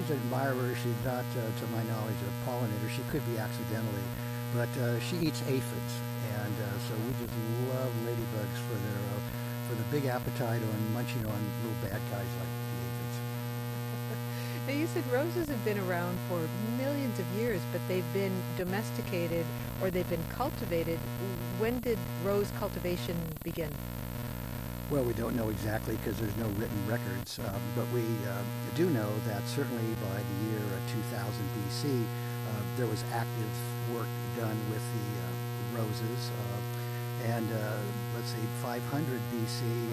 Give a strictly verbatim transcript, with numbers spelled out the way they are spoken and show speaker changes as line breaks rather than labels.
she's an admirer. She's not, uh, to my knowledge, a pollinator. She could be accidentally, but uh, she eats aphids, and uh, so we just love ladybugs for their uh, for the big appetite on munching on little bad guys like the aphids.
Now, you said roses have been around for millions of years, but they've been domesticated or they've been cultivated. When did rose cultivation begin?
Well, we don't know exactly because there's no written records, um, but we uh, do know that certainly by the year uh, two thousand B C, uh, there was active work done with the uh, roses. Uh, and uh, let's say five hundred B C,